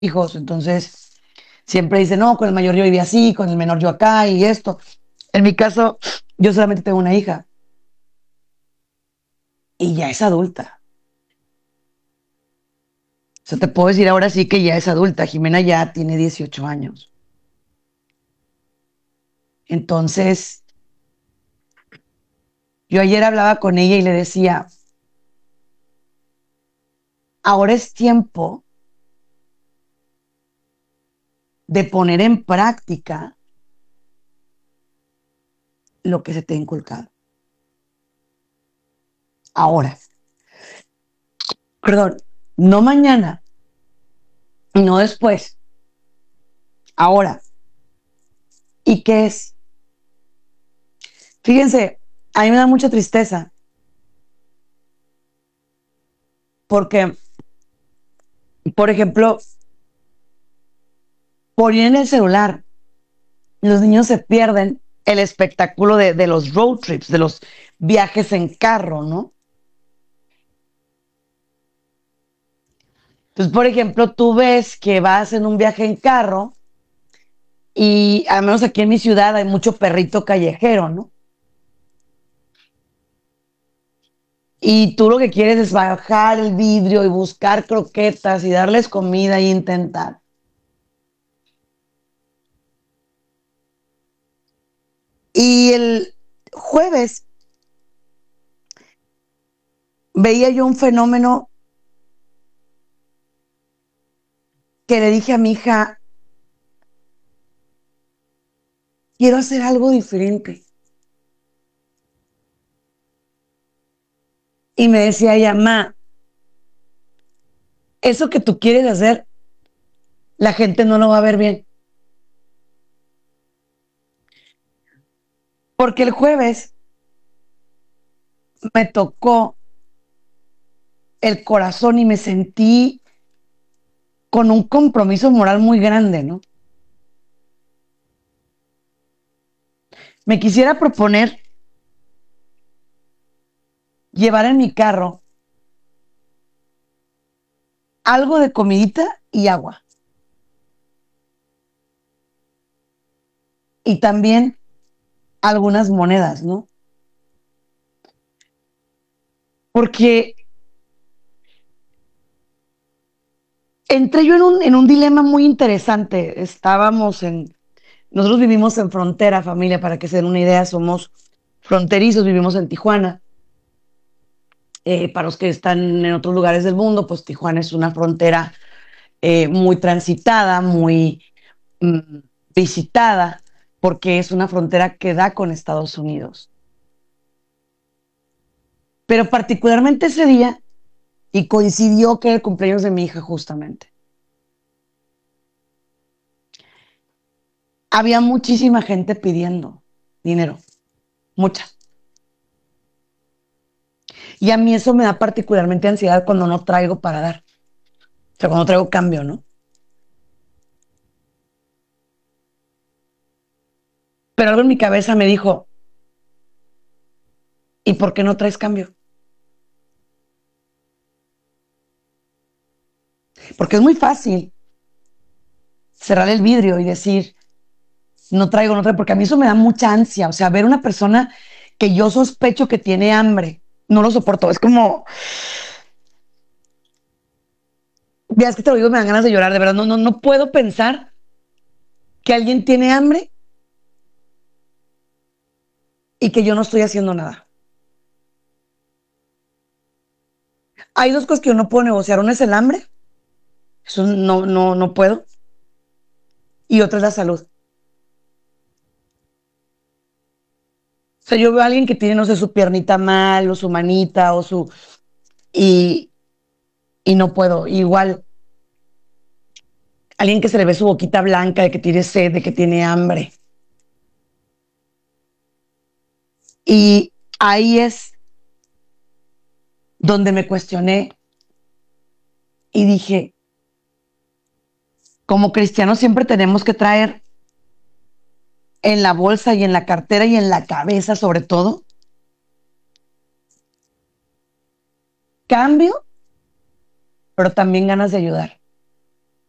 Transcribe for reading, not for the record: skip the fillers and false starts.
hijos, entonces siempre dice, no, con el mayor yo vivía así, con el menor yo acá y esto. En mi caso, yo solamente tengo una hija y ya es adulta. O sea, te puedo decir ahora sí que ya es adulta. Jimena ya tiene 18 años. Entonces, yo ayer hablaba con ella y le decía, ahora es tiempo de poner en práctica lo que se te ha inculcado. Ahora, perdón, no mañana, no después, ahora. ¿Y qué es? Fíjense, a mí me da mucha tristeza porque, por ejemplo, por ir en el celular, los niños se pierden el espectáculo de los road trips, de los viajes en carro, ¿no? Entonces, por ejemplo, tú ves que vas en un viaje en carro y al menos aquí en mi ciudad hay mucho perrito callejero, ¿no? Y tú lo que quieres es bajar el vidrio y buscar croquetas y darles comida e intentar. Y el jueves veía yo un fenómeno que le dije a mi hija, quiero hacer algo diferente. Y me decía ella, ma, eso que tú quieres hacer, la gente no lo va a ver bien. Porque el jueves me tocó el corazón y me sentí con un compromiso moral muy grande, ¿no? Me quisiera proponer llevar en mi carro algo de comidita y agua. Y también algunas monedas, ¿no? Porque entré yo en un dilema muy interesante. Nosotros vivimos en frontera, familia, para que se den una idea, somos fronterizos, vivimos en Tijuana. Para los que están en otros lugares del mundo, pues Tijuana es una frontera muy transitada, muy mm, visitada, porque es una frontera que da con Estados Unidos. Pero particularmente ese día, y coincidió que era el cumpleaños de mi hija justamente, había muchísima gente pidiendo dinero, mucha. Y a mí eso me da particularmente ansiedad cuando no traigo para dar, o sea, cuando traigo cambio, ¿no? Pero algo en mi cabeza me dijo, ¿y por qué no traes cambio? Porque es muy fácil cerrar el vidrio y decir, no traigo, no traigo, porque a mí eso me da mucha ansia, o sea, ver una persona que yo sospecho que tiene hambre, no lo soporto, es como, ya es que te lo digo, me dan ganas de llorar, de verdad, no puedo pensar que alguien tiene hambre y que yo no estoy haciendo nada. Hay dos cosas que yo no puedo negociar, una es el hambre, eso no puedo, y otra es la salud. O sea, yo veo a alguien que tiene, no sé, su piernita mal, o su manita, y, y no puedo. Igual, alguien que se le ve su boquita blanca, de que tiene sed, de que tiene hambre. Y ahí es donde me cuestioné y dije, como cristianos siempre tenemos que traer en la bolsa y en la cartera y en la cabeza sobre todo, cambio, pero también ganas de ayudar.